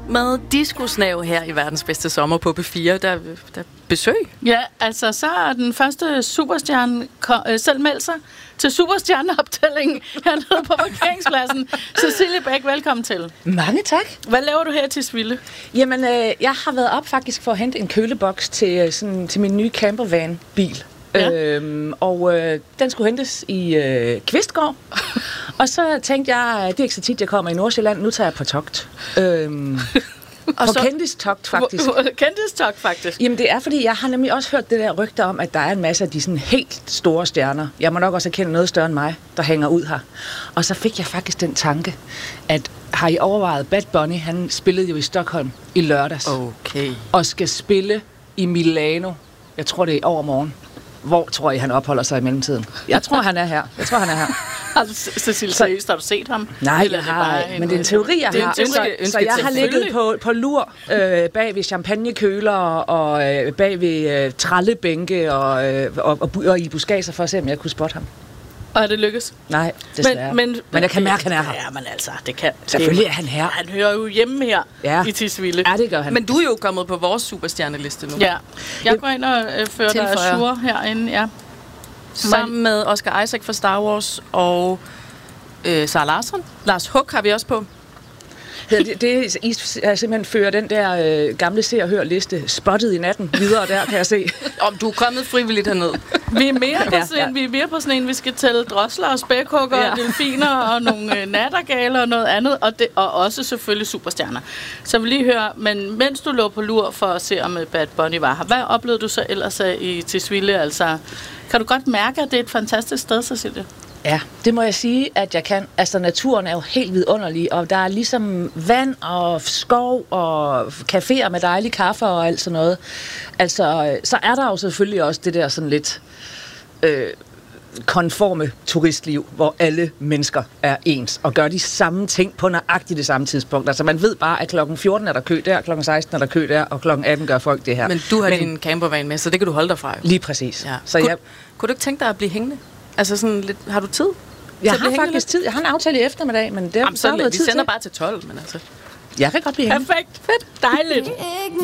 med diskusnav her i Verdens Bedste Sommer på P4. Der besøg. Ja, altså så er den første superstjerne selv meldt sig til superstjerneoptællingen hernede på parkeringspladsen. Cecilie Bæk, velkommen til. Mange tak. Hvad laver du her til Tisvilde? Jamen, jeg har været op faktisk for at hente en køleboks til min nye campervan-bil. Ja. Den skulle hentes i Kvistgård. Og så tænkte jeg, det er ikke så tit, jeg kommer i Nordsjælland. Nu tager jeg på togt. På kendistogt, faktisk. Kendistogt, faktisk? Jamen, det er, fordi jeg har nemlig også hørt det der rygte om, at der er en masse af de sådan helt store stjerner. Jeg må nok også erkende noget større end mig, der hænger ud her. Og så fik jeg faktisk den tanke, at har I overvejet, Bad Bunny, han spillede jo i Stockholm i lørdags. Okay. Og skal spille i Milano. Jeg tror, det er i overmorgen. Hvor tror I, han opholder sig i mellemtiden? Jeg tror, han er her. Cecilie, seriøst, har du set ham? Nej, jeg har ikke. Men det er en teori, jeg har. Så jeg har ligget på lur bag ved champagnekøler og bag ved trallebænke og i buskager for at se, om jeg kunne spotte ham. Og er det lykkes? Nej, desværre. Men jeg kan mærke, han er her. Ja, men altså, det kan... Selvfølgelig er han her. Han hører jo hjemme her i Tisvilde. Ja, det gør han. Men du er jo kommet på vores superstjerneliste nu. Ja. Jeg går ind og fører dig Azure herinde, ja. Sammen med Oscar Isaac fra Star Wars og Sarah Larsson. Lars Huck har vi også på. I simpelthen fører den der gamle se- og hør-liste spottet i natten videre der, kan jeg se. Om du er kommet frivilligt herned. Vi er mere på sådan en, vi skal tælle drosler og spækhugger og delfiner og nogle nattergaler og noget andet, og også selvfølgelig superstjerner. Så vi lige høre, men mens du lå på lur for at se, om Bad Bunny var her, hvad oplevede du så ellers i Tisvilde? Altså, kan du godt mærke, at det er et fantastisk sted, Cecilie? Ja, det må jeg sige, at jeg kan. Altså, naturen er jo helt vidunderlig, og der er ligesom vand og skov og caféer med dejlig kaffe og alt sådan noget. Altså, så er der jo selvfølgelig også det der sådan lidt konforme turistliv, hvor alle mennesker er ens og gør de samme ting på nøjagtigt det samme tidspunkt. Altså, man ved bare, at klokken 14 er der kø der, klokken 16 er der kø der, og klokken 18 gør folk det her. Men du har din campervan med, så det kan du holde dig fra. Lige præcis. Ja. Så kunne du ikke tænke dig at blive hængende? Altså sådan lidt, har du tid? Jeg har faktisk tid. Jeg har en aftale i eftermiddag, men det er så vi sender bare til 12, men altså. Jeg kan godt blive hængende. Perfekt. Fedt. Dejligt.